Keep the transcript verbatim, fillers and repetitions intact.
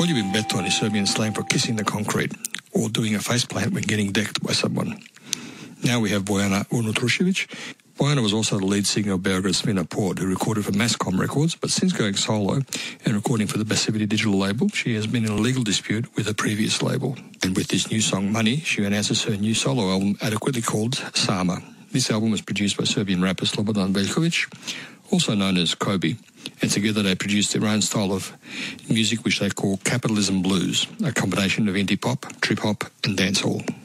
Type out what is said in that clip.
Poljubim beton is Serbian slang for kissing the concrete or doing a faceplant when getting decked by someone. Now we have Bojana Unutrušević. Bojana was also the lead singer of Beograd's Smina Port, who recorded for Mascom Records, but since going solo and recording for the Passivity digital label, she has been in a legal dispute with her previous label. And with this new song, Money, she announces her new solo album, adequately called Sama. This album was produced by Serbian rapper Slobodan Veljković, also known as Kobe, and together they produced their own style of music which they call capitalism blues, a combination of indie pop, trip hop and dancehall.